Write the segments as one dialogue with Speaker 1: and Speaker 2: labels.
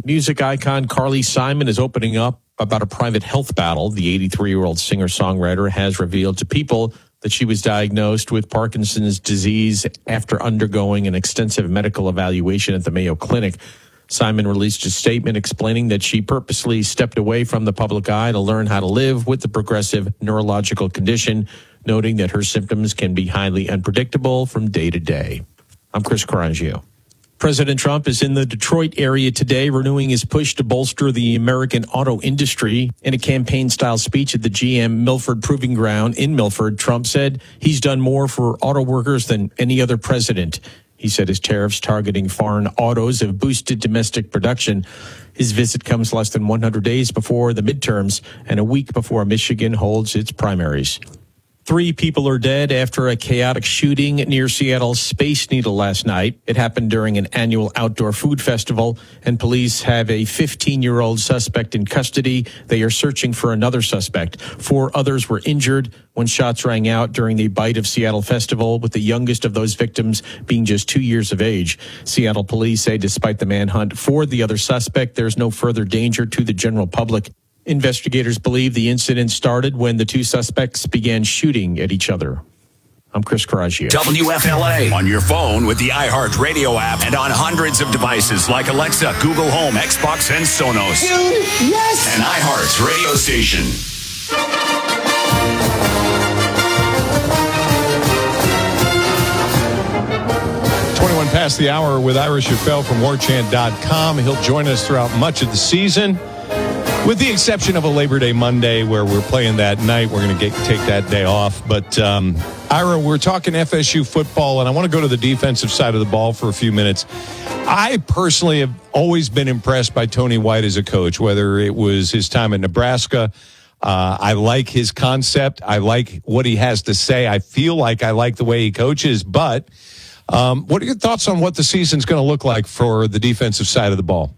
Speaker 1: music icon Carly Simon is opening up about a private health battle. The 83-year-old singer-songwriter has revealed to People that she was diagnosed with Parkinson's disease after undergoing an extensive medical evaluation at the Mayo Clinic. Simon released a statement explaining that she purposely stepped away from the public eye to learn how to live with the progressive neurological condition, noting that her symptoms can be highly unpredictable from day to day. I'm Chris Coraggio. President Trump is in the Detroit area today, renewing his push to bolster the American auto industry. In a campaign-style speech at the GM Milford Proving Ground in Milford, Trump said he's done more for auto workers than any other president. He said his tariffs targeting foreign autos have boosted domestic production. His visit comes less than 100 days before the midterms and a week before Michigan holds its primaries. 3 people are dead after a chaotic shooting near Seattle's Space Needle last night. It happened during an annual outdoor food festival, and police have a 15-year-old suspect in custody. They are searching for another suspect. 4 others were injured when shots rang out during the Bite of Seattle festival, with the youngest of those victims being just 2 years of age. Seattle police say despite the manhunt for the other suspect, there's no further danger to the general public. Investigators believe the incident started when the 2 suspects began shooting at each other. I'm Chris Coraggio.
Speaker 2: WFLA on your phone with the iHeart Radio app and on hundreds of devices like Alexa, Google Home, Xbox, and Sonos.
Speaker 3: Dude, yes!
Speaker 2: And iHeart's radio station.
Speaker 4: 21 past the hour with Ira Schoffel from WarChant.com. He'll join us throughout much of the season, with the exception of a Labor Day Monday where we're playing that night. We're going to take that day off. But, Ira, we're talking FSU football, and I want to go to the defensive side of the ball for a few minutes. I personally have always been impressed by Tony White as a coach, whether it was his time at Nebraska. I like his concept. I like what he has to say. I feel like I like the way he coaches. But what are your thoughts on what the season's going to look like for the defensive side of the ball?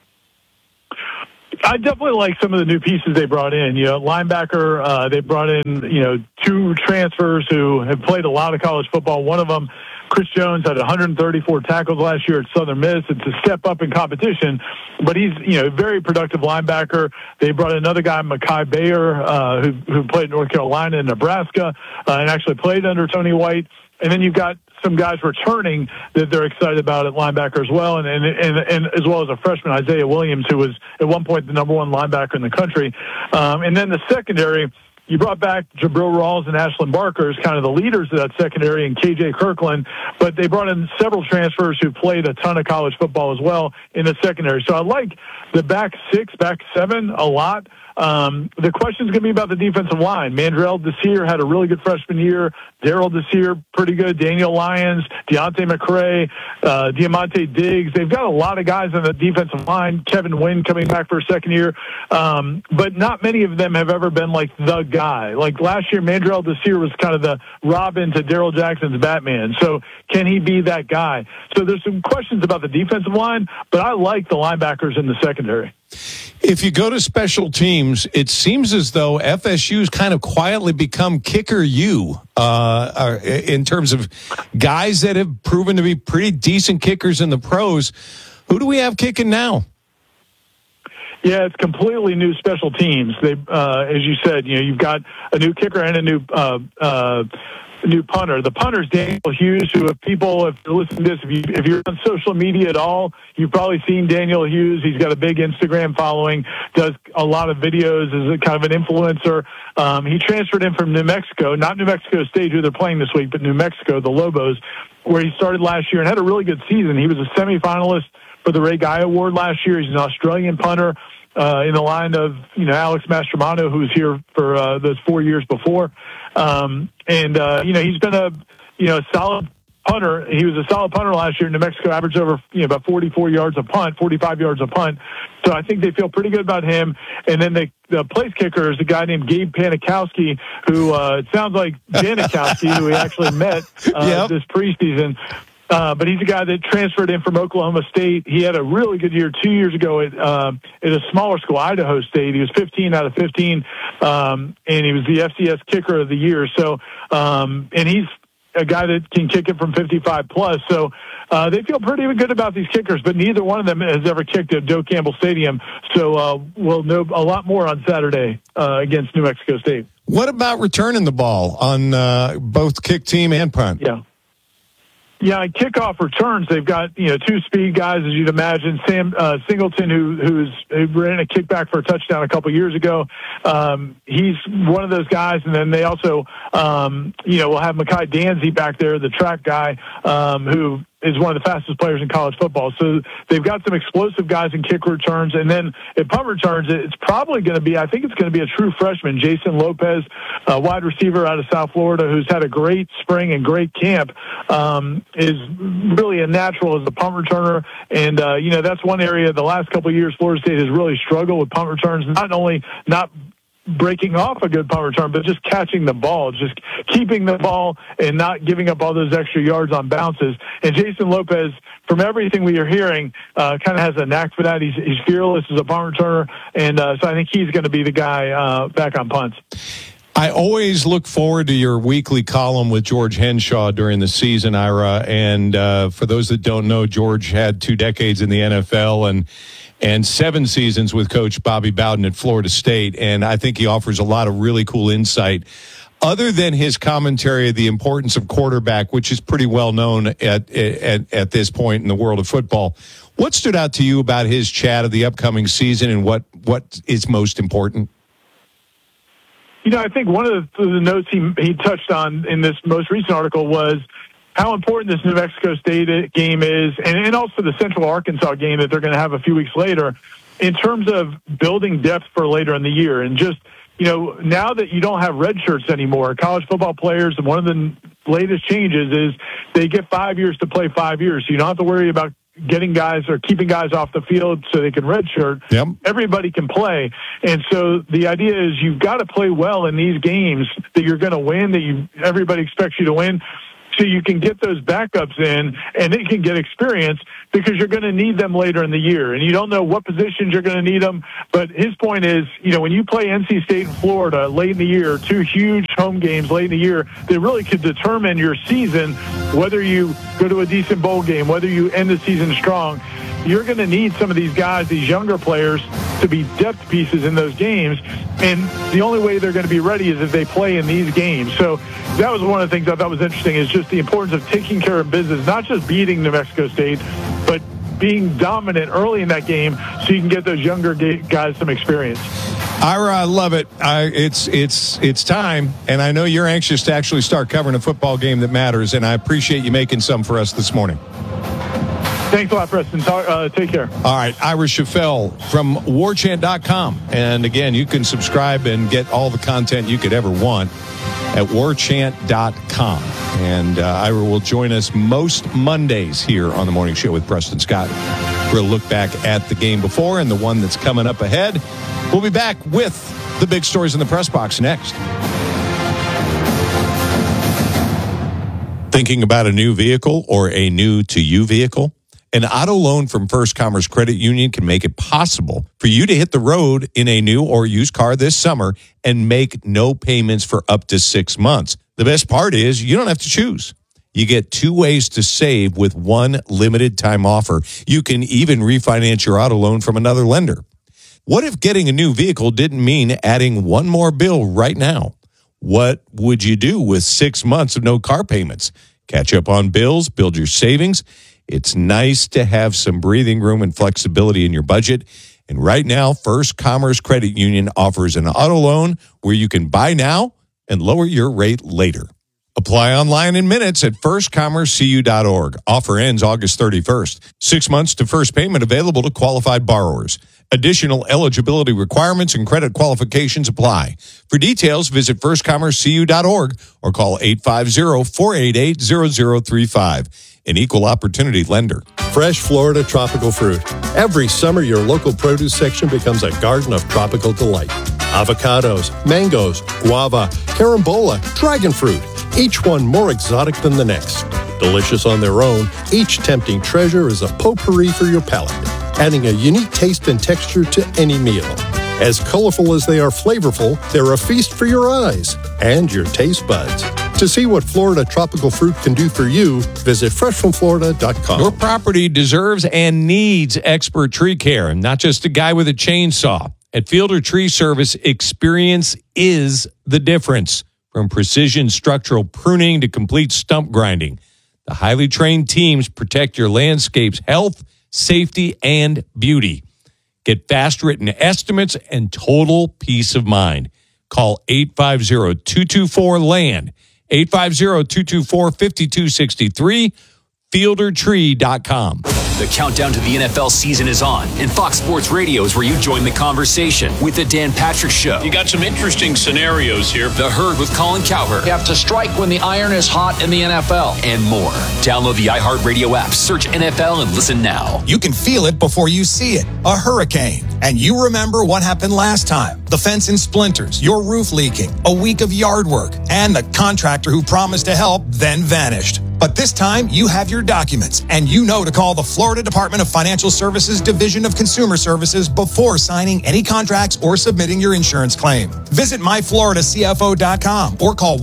Speaker 5: I definitely like some of the new pieces they brought in. Linebacker, they brought in, 2 transfers who have played a lot of college football. One of them, Chris Jones, had 134 tackles last year at Southern Miss. It's a step up in competition, but he's, a very productive linebacker. They brought in another guy, Mekhi Bayer, who played in North Carolina and Nebraska, and actually played under Tony White. And then you've got some guys returning that they're excited about at linebacker as well, and as well as a freshman, Isaiah Williams, who was at one point the number 1 linebacker in the country. And then the secondary, you brought back Jabril Rawls and Ashlyn Barker as kind of the leaders of that secondary, and KJ Kirkland, but they brought in several transfers who played a ton of college football as well in the secondary. So I like the back 6, back 7 a lot. The question is going to be about the defensive line. Mandrell Desir had a really good freshman year. Daryl Desir, pretty good. Daniel Lyons, Deontay McCray, Diamante Diggs. They've got a lot of guys on the defensive line. Kevin Wynn coming back for a second year. But not many of them have ever been like the guy. Like last year, Mandrell Desir was kind of the Robin to Daryl Jackson's Batman. So can he be that guy? So there's some questions about the defensive line, but I like the linebackers in the secondary.
Speaker 4: If you go to special teams, it seems as though FSU's kind of quietly become kicker in terms of guys that have proven to be pretty decent kickers in the pros. Who do we have kicking now?
Speaker 5: Yeah, it's completely new special teams. They, as you said, you've got a new kicker and a new punter. The punter's Daniel Hughes, who if you're listening to this, if you're on social media at all, you've probably seen Daniel Hughes. He's got a big Instagram following, does a lot of videos, is a kind of an influencer. He transferred in from New Mexico, not New Mexico State, who they're playing this week, but New Mexico, the Lobos, where he started last year and had a really good season. He was a semifinalist for the Ray Guy Award last year. He's an Australian punter in the line of, Alex Mastromano, who was here for those 4 years before. He's been a solid punter. He was a solid punter last year in New Mexico, averaged over, about 44 yards a punt, 45 yards a punt. So I think they feel pretty good about him. And then the place kicker is a guy named Gabe Panikowski, who it sounds like Janikowski, who we actually met this preseason. But he's a guy that transferred in from Oklahoma State. He had a really good year 2 years ago at a smaller school, Idaho State. He was 15 out of 15, and he was the FCS kicker of the year. So, and he's a guy that can kick it from 55 plus. So they feel pretty good about these kickers, but neither one of them has ever kicked at Joe Campbell Stadium. So we'll know a lot more on Saturday against New Mexico State.
Speaker 4: What about returning the ball on both kick team and punt?
Speaker 5: Yeah, on kickoff returns, they've got two speed guys, as you'd imagine. Sam Singleton, who ran a kickback for a touchdown a couple years ago. He's one of those guys, and then they also, will have Mekhi Danzy back there, the track guy, who is one of the fastest players in college football. So they've got some explosive guys in kick returns. And then at punt returns, it's probably going to be, I think it's going to be a true freshman, Jason Lopez, a wide receiver out of South Florida, who's had a great spring and great camp, is really a natural as a punt returner. And, that's one area the last couple of years Florida State has really struggled with punt returns, not only not breaking off a good punt return, but just catching the ball, just keeping the ball and not giving up all those extra yards on bounces. And Jason Lopez, from everything we are hearing, kind of has a knack for that. He's fearless as a punt returner, and so I think he's going to be the guy back on punts.
Speaker 4: I always look forward to your weekly column with George Henshaw during the season, Ira. And for those that don't know, George had 2 decades in the NFL and 7 seasons with Coach Bobby Bowden at Florida State. And I think he offers a lot of really cool insight. Other than his commentary of the importance of quarterback, which is pretty well known at this point in the world of football, what stood out to you about his chat of the upcoming season and what is most important?
Speaker 5: I think one of the notes he touched on in this most recent article was how important this New Mexico State game is, and also the Central Arkansas game that they're going to have a few weeks later, in terms of building depth for later in the year. And just, now that you don't have red shirts anymore, college football players, and one of the latest changes is they get 5 years to play 5 years. So you don't have to worry about getting guys or keeping guys off the field so they can redshirt.
Speaker 4: Yep.
Speaker 5: Everybody can play. And so the idea is you've got to play well in these games that you're going to win, that everybody expects you to win, so you can get those backups in and they can get experience, because you're going to need them later in the year. And you don't know what positions you're going to need them. But his point is, when you play NC State and Florida late in the year, 2 huge home games late in the year, they really could determine your season, whether you go to a decent bowl game, whether you end the season strong. You're going to need some of these guys, these younger players, to be depth pieces in those games. And the only way they're going to be ready is if they play in these games. So that was one of the things I thought was interesting, is just the importance of taking care of business, not just beating New Mexico State, but being dominant early in that game so you can get those younger guys some experience.
Speaker 4: Ira, I love it. It's time, and I know you're anxious to actually start covering a football game that matters, and I appreciate you making some for us this morning.
Speaker 5: Thanks a lot, Preston. Take care.
Speaker 4: All right, Ira Schoffel from warchant.com. And again, you can subscribe and get all the content you could ever want at warchant.com. And Ira will join us most Mondays here on The Morning Show with Preston Scott for a look back at the game before and the one that's coming up ahead. We'll be back with the big stories in the press box next. Thinking about a new vehicle or a new-to-you vehicle? An auto loan from First Commerce Credit Union can make it possible for you to hit the road in a new or used car this summer and make no payments for up to 6 months. The best part is you don't have to choose. You get 2 ways to save with one limited time offer. You can even refinance your auto loan from another lender. What if getting a new vehicle didn't mean adding one more bill right now? What would you do with 6 months of no car payments? Catch up on bills, build your savings. It's nice to have some breathing room and flexibility in your budget. And right now, First Commerce Credit Union offers an auto loan where you can buy now and lower your rate later. Apply online in minutes at firstcommercecu.org. Offer ends August 31st. 6 months to first payment available to qualified borrowers. Additional eligibility requirements and credit qualifications apply. For details, visit firstcommercecu.org or call 850-488-0035. An equal opportunity lender.
Speaker 3: Fresh Florida tropical fruit. Every summer, your local produce section becomes a garden of tropical delight. Avocados, mangoes, guava, carambola, dragon fruit. Each one more exotic than the next. Delicious on their own, each tempting treasure is a potpourri for your palate, adding a unique taste and texture to any meal. As colorful as they are flavorful, they're a feast for your eyes and your taste buds. To see what Florida tropical fruit can do for you, visit freshfromflorida.com.
Speaker 4: Your property deserves and needs expert tree care, and not just a guy with a chainsaw. At Fielder Tree Service, experience is the difference. From precision structural pruning to complete stump grinding, the highly trained teams protect your landscape's health, safety, and beauty. Get fast written estimates and total peace of mind. Call 850-224-LAND, 850-224-5263, fieldertree.com.
Speaker 2: The countdown to the NFL season is on, and Fox Sports Radio is where you join the conversation with the Dan Patrick Show.
Speaker 6: You got some interesting scenarios here.
Speaker 2: The Herd with Colin Cowherd.
Speaker 7: You have to strike when the iron is hot in the NFL.
Speaker 2: And more. Download the iHeartRadio app, search NFL, and listen now.
Speaker 8: You can feel it before you see it. A hurricane. And you remember what happened last time. The fence in splinters, your roof leaking, a week of yard work, and the contractor who promised to help then vanished. But this time, you have your documents, and you know to call the Florida Department of Financial Services Division of Consumer Services before signing any contracts or submitting your insurance claim. Visit myfloridacfo.com or call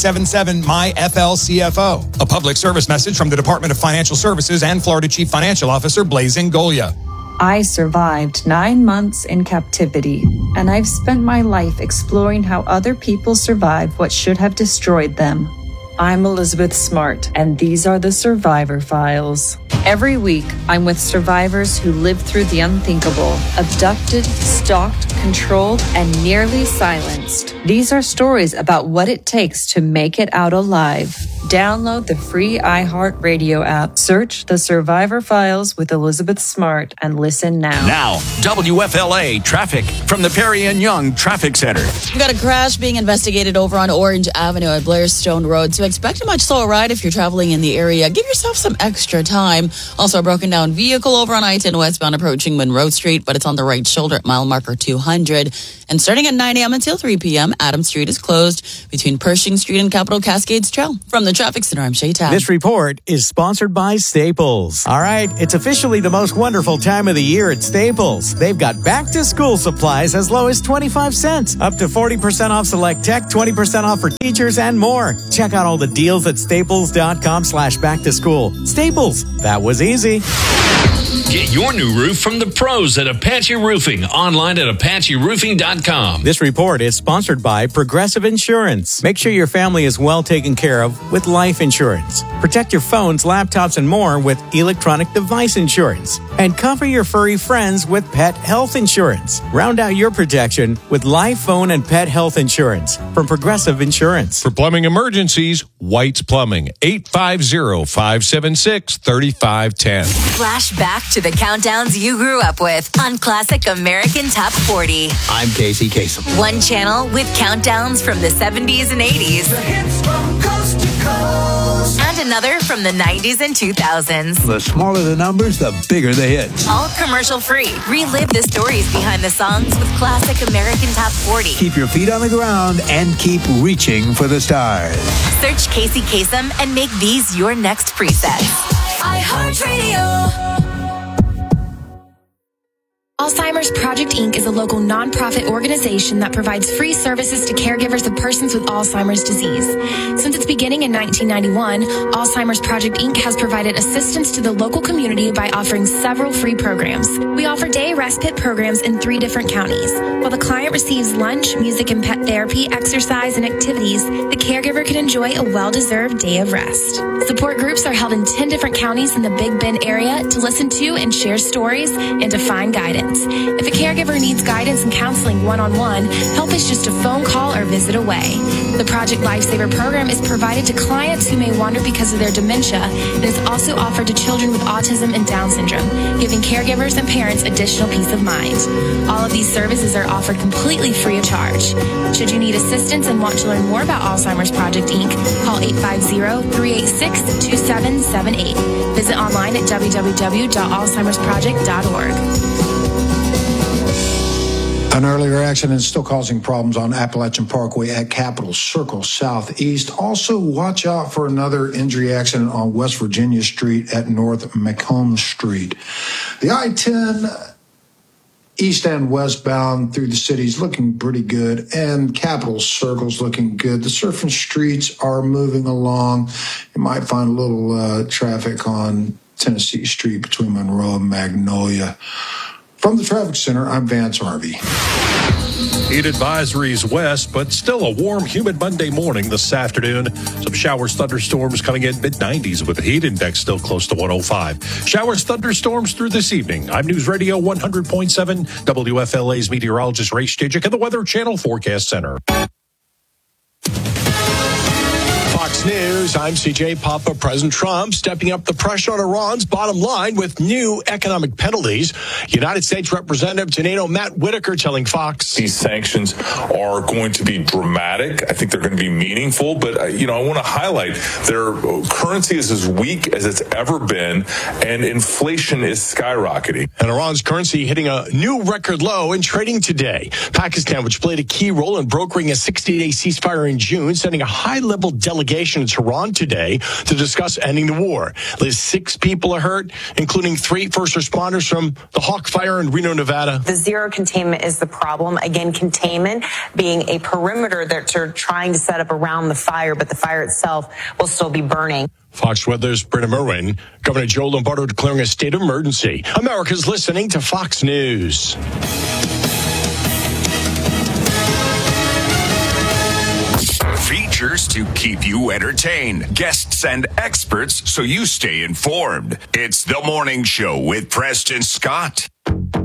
Speaker 8: 1-877-MY-FLCFO. A public service message from the Department of Financial Services and Florida Chief Financial Officer Blaise Ngolia.
Speaker 9: I survived 9 months in captivity, and I've spent my life exploring how other people survived what should have destroyed them. I'm Elizabeth Smart, and these are the Survivor Files. Every week, I'm with survivors who lived through the unthinkable, abducted, stalked, controlled, and nearly silenced. These are stories about what it takes to make it out alive. Download the free iHeartRadio app, search The Survivor Files with Elizabeth Smart, and listen now.
Speaker 2: Now, WFLA traffic from the Perry and Young Traffic Center.
Speaker 10: We've got a crash being investigated over on Orange Avenue at Blairstone Road. So expect a much slower ride if you're traveling in the area. Give yourself some extra time. Also, a broken down vehicle over on I-10 westbound approaching Monroe Street, but it's on the right shoulder at mile marker 200. And starting at 9 a.m. until 3 p.m., Adams Street is closed between Pershing Street and Capitol Cascades Trail. From the Traffic Center, I'm Shay Tab.
Speaker 11: This report is sponsored by Staples. All right, it's officially the most wonderful time of the year at Staples. They've got back-to-school supplies as low as 25 cents, up to 40% off select tech, 20% off for teachers, and more. Check out all the deals at staples.com/back-to-school. Staples, that was easy.
Speaker 6: Get your new roof from the pros at Apache Roofing. Online at ApacheRoofing.com.
Speaker 11: This report is sponsored by Progressive Insurance. Make sure your family is well taken care of with life insurance. Protect your phones, laptops, and more with electronic device insurance. And cover your furry friends with pet health insurance. Round out your protection with life, phone, and pet health insurance from Progressive Insurance.
Speaker 4: For plumbing emergencies, White's Plumbing, 850-576-3510.
Speaker 12: Flashback to the countdowns you grew up with on Classic American Top 40.
Speaker 13: I'm Casey Kasem.
Speaker 12: One channel with countdowns from the 70s and 80s.
Speaker 14: The hits from coast to coast.
Speaker 12: And another from the 90s and 2000s.
Speaker 13: The smaller the numbers, the bigger the hits.
Speaker 12: All commercial free. Relive the stories behind the songs with Classic American Top 40.
Speaker 13: Keep your feet on the ground and keep reaching for the stars.
Speaker 12: Search Casey Kasem and make these your next presets.
Speaker 14: iHeartRadio.
Speaker 15: Alzheimer's Project Inc. is a local nonprofit organization that provides free services to caregivers of persons with Alzheimer's disease. Since its beginning in 1991, Alzheimer's Project Inc. has provided assistance to the local community by offering several free programs. We offer day respite programs in 3 different counties. While the client receives lunch, music and pet therapy, exercise, and activities, the caregiver can enjoy a well-deserved day of rest. Support groups are held in 10 different counties in the Big Bend area to listen to and share stories and to find guidance. If a caregiver needs guidance and counseling one-on-one, help is just a phone call or visit away. The Project Lifesaver program is provided to clients who may wander because of their dementia and is also offered to children with autism and Down syndrome, giving caregivers and parents additional peace of mind. All of these services are offered completely free of charge. Should you need assistance and want to learn more about Alzheimer's Project Inc., call 850-386-2778. Visit online at www.alzheimersproject.org.
Speaker 16: An earlier accident still causing problems on Appalachian Parkway at Capitol Circle Southeast. Also, watch out for another injury accident on West Virginia Street at North Macomb Street. The I-10 east and westbound through the city's looking pretty good, and Capitol Circle's looking good. The surfing streets are moving along. You might find a little traffic on Tennessee Street between Monroe and Magnolia. From the Traffic Center, I'm Vance Harvey.
Speaker 3: Heat advisories west, but still a warm, humid Monday morning this afternoon. Some showers, thunderstorms coming in mid-90s with the heat index still close to 105. Showers, thunderstorms through this evening. I'm News Radio 100.7, WFLA's meteorologist Ray Stijik at the Weather Channel Forecast Center. Fox News, I'm CJ Papa. President Trump stepping up the pressure on Iran's bottom line with new economic penalties. United States Representative to NATO Matt Whitaker telling Fox.
Speaker 17: These sanctions are going to be dramatic. I think they're going to be meaningful. But, I want to highlight their currency is as weak as it's ever been, and inflation is skyrocketing.
Speaker 3: And Iran's currency hitting a new record low in trading today. Pakistan, which played a key role in brokering a 60-day ceasefire in June, sending a high-level delegation to Tehran today to discuss ending the war. At least 6 people are hurt, including 3 first responders from the Hawk Fire in Reno, Nevada.
Speaker 18: The zero containment is the problem. Again, containment being a perimeter that you're trying to set up around the fire, but the fire itself will still be burning.
Speaker 3: Fox Weather's Britta Merwin. Governor Joe Lombardo declaring a state of emergency. America's listening to Fox News.
Speaker 2: Features to keep you entertained, guests and experts so you stay informed. It's The Morning Show with Preston Scott.